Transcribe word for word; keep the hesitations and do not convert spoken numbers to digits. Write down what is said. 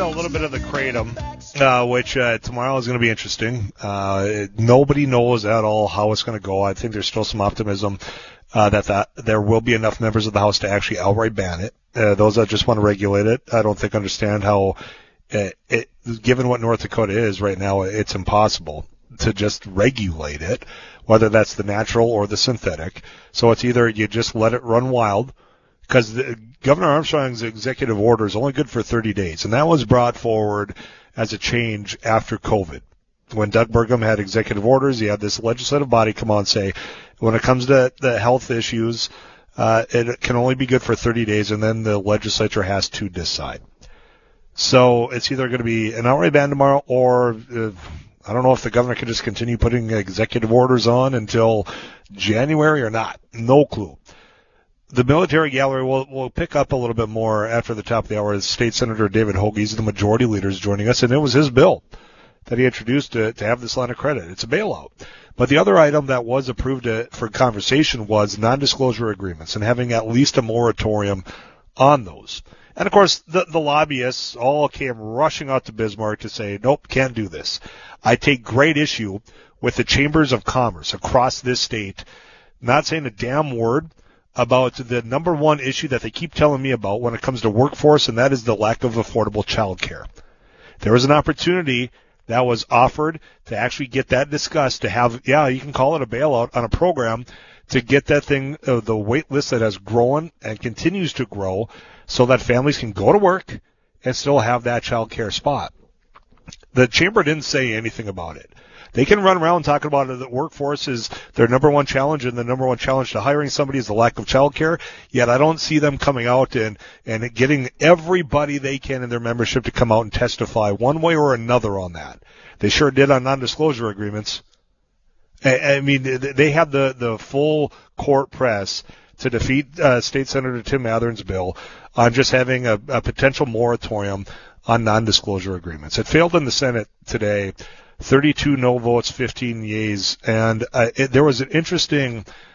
a little bit of the Kratom, uh, which uh, tomorrow is going to be interesting. Uh, it, nobody knows at all how it's going to go. I think there's still some optimism uh, that, that there will be enough members of the House to actually outright ban it. Uh, those that just want to regulate it, I don't think understand how, uh, it, given what North Dakota is right now, it's impossible to just regulate it, whether that's the natural or the synthetic. So it's either you just let it run wild, because Governor Armstrong's executive order is only good for thirty days, and that was brought forward as a change after COVID. When Doug Burgum had executive orders, he had this legislative body come on and say, when it comes to the health issues, uh, it can only be good for thirty days, and then the legislature has to decide. So it's either going to be an outright ban tomorrow, or uh, I don't know if the governor can just continue putting executive orders on until January or not. No clue. The military gallery will will pick up a little bit more after the top of the hour. State Senator David Hoge, he's the majority leader, is joining us, and it was his bill that he introduced to, to have this line of credit. It's a bailout. But the other item that was approved to, for conversation was non-disclosure agreements and having at least a moratorium on those. And, of course, the, the lobbyists all came rushing out to Bismarck to say, nope, can't do this. I take great issue with the chambers of commerce across this state not saying a damn word about the number one issue that they keep telling me about when it comes to workforce, and that is the lack of affordable child care. There was an opportunity that was offered to actually get that discussed, to have, yeah, you can call it a bailout on a program to get that thing, uh, the wait list that has grown and continues to grow, so that families can go to work and still have that child care spot. The chamber didn't say anything about it. They can run around talking about it. The workforce is their number one challenge, and the number one challenge to hiring somebody is the lack of child care. Yet I don't see them coming out and, and getting everybody they can in their membership to come out and testify one way or another on that. They sure did on non-disclosure agreements. I, I mean, they had the, the full court press to defeat uh, State Senator Tim Mathern's bill on just having a, a potential moratorium on non-disclosure agreements. It failed in the Senate today. thirty-two no votes, fifteen yeas, and uh, it, there was an interesting